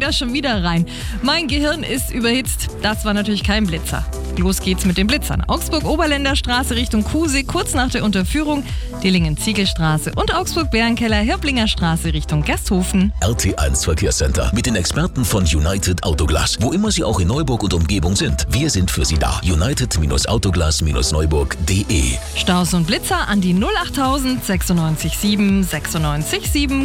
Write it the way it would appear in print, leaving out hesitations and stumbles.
ja schon wieder rein. Mein Gehirn ist überhitzt. Das war natürlich kein Blitzer. Los geht's mit den Blitzern. Augsburg-Oberländer Straße Richtung Kusee, kurz nach der Unterführung. Dillingen-Ziegelstraße und Augsburg-Bärenkeller-Hirblinger Straße Richtung Gersthofen. RT1 Verkehrscenter mit den Experten von United Autoglas. Wo immer Sie auch in Neuburg und Umgebung sind, wir sind für Sie da. United-Autoglas-Neuburg.de. Staus und Blitzer an die 08000 96 7 96 7.